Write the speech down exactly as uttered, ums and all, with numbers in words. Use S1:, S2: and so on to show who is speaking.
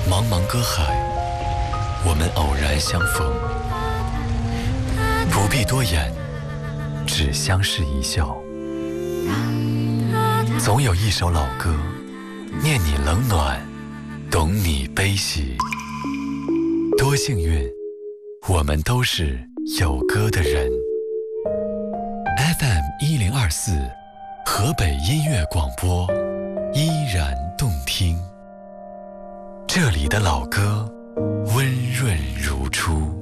S1: 茫茫歌海，我们偶然相逢，不必多言，只相视一笑。总有一首老歌，念你冷暖，懂你悲喜。多幸运，我们都是有歌的人。F M 一零二四，河北音乐广播，依然动听。这里的老歌温润如初。